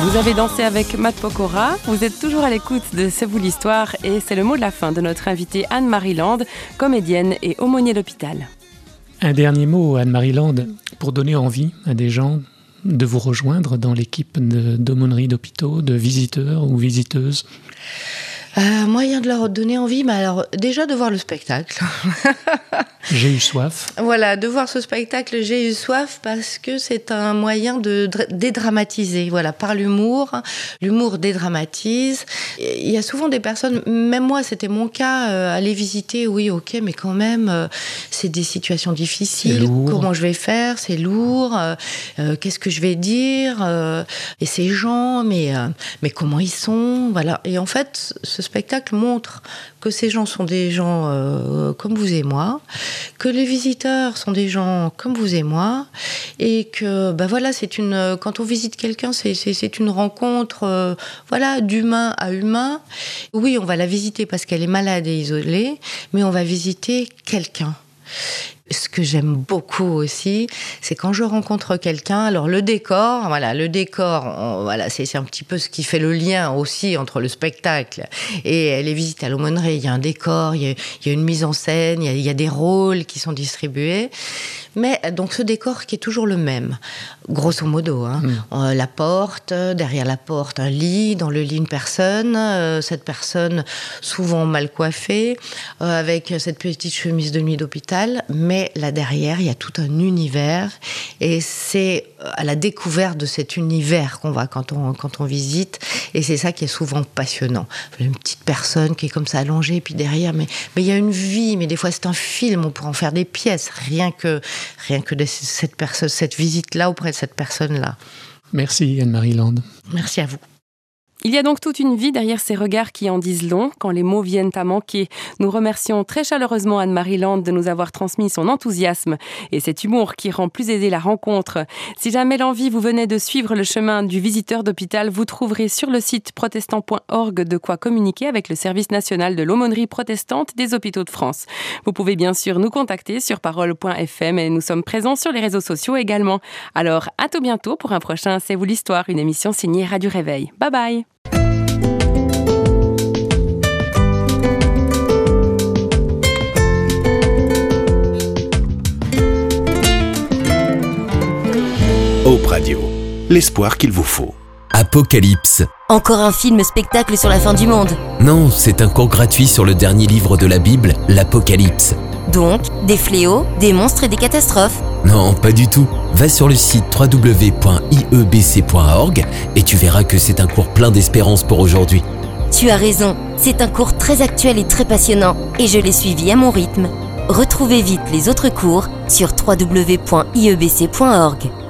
Vous avez dansé avec Matt Pokora, vous êtes toujours à l'écoute de C'est vous l'histoire et c'est le mot de la fin de notre invitée Anne-Marie Land, comédienne et aumônier d'hôpital. Un dernier mot, Anne-Marie Land, pour donner envie à des gens de vous rejoindre dans l'équipe d'aumônerie d'hôpitaux, de visiteurs ou visiteuses. Moyen de leur donner envie, mais alors déjà de voir le spectacle. J'ai eu soif. Voilà, de voir ce spectacle, j'ai eu soif parce que c'est un moyen de dédramatiser. Voilà, par l'humour. L'humour dédramatise. Il y a souvent des personnes, même moi c'était mon cas, aller visiter, oui ok, mais quand même, c'est des situations difficiles. Comment je vais faire ? C'est lourd. Qu'est-ce que je vais dire ? Et ces gens, mais comment ils sont ? Voilà. Et en fait, ce spectacle montre que ces gens sont des gens comme vous et moi, que les visiteurs sont des gens comme vous et moi, et que voilà, quand on visite quelqu'un, c'est une rencontre voilà, d'humain à humain. Oui, on va la visiter parce qu'elle est malade et isolée, mais on va visiter quelqu'un. Ce que j'aime beaucoup aussi, c'est quand je rencontre quelqu'un. Alors le décor, voilà, c'est un petit peu ce qui fait le lien aussi entre le spectacle et les visites à l'aumônerie. Il y a un décor, il y a une mise en scène, il y a des rôles qui sont distribués. Mais donc ce décor qui est toujours le même, grosso modo. La porte, derrière la porte un lit, dans le lit une personne, cette personne souvent mal coiffée, avec cette petite chemise de nuit d'hôpital, mais là derrière il y a tout un univers et c'est à la découverte de cet univers qu'on va quand on visite et c'est ça qui est souvent passionnant. Une petite personne qui est comme ça allongée et puis derrière, mais il y a une vie, mais des fois c'est un film, on pourrait en faire des pièces, rien que de cette visite-là auprès de cette personne-là. Merci Anne-Marie Land. Merci à vous. Il y a donc toute une vie derrière ces regards qui en disent long quand les mots viennent à manquer. Nous remercions très chaleureusement Anne-Marie Land de nous avoir transmis son enthousiasme et cet humour qui rend plus aisée la rencontre. Si jamais l'envie vous venait de suivre le chemin du visiteur d'hôpital, vous trouverez sur le site protestant.org de quoi communiquer avec le service national de l'aumônerie protestante des hôpitaux de France. Vous pouvez bien sûr nous contacter sur parole.fm et nous sommes présents sur les réseaux sociaux également. Alors à tout bientôt pour un prochain C'est vous l'histoire, une émission signée Radio Réveil. Bye bye. Hope Radio, l'espoir qu'il vous faut. Apocalypse. Encore un film-spectacle sur la fin du monde. Non, c'est un cours gratuit sur le dernier livre de la Bible, l'Apocalypse. Donc, des fléaux, des monstres et des catastrophes. Non, pas du tout. Va sur le site www.iebc.org et tu verras que c'est un cours plein d'espérance pour aujourd'hui. Tu as raison, c'est un cours très actuel et très passionnant et je l'ai suivi à mon rythme. Retrouvez vite les autres cours sur www.iebc.org.